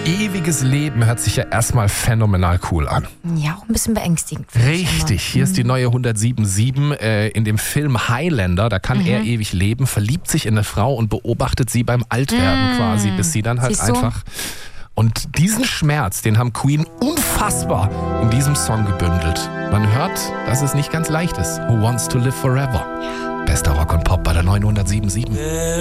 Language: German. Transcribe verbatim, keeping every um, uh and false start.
Ewiges Leben hört sich ja erstmal phänomenal cool an. Ja, auch ein bisschen beängstigend. Richtig, hier ist die neue hundertsiebenundsiebzig. Äh, in dem Film Highlander, da kann mhm. er ewig leben, verliebt sich in eine Frau und beobachtet sie beim Altwerden mhm. quasi, bis sie dann halt Siehst du? einfach... Und diesen Schmerz, den haben Queen unfassbar in diesem Song gebündelt. Man hört, dass es nicht ganz leicht ist. Who Wants to Live Forever? Ja. Bester Rock und Pop bei der neuen hundertsiebenundsiebzig.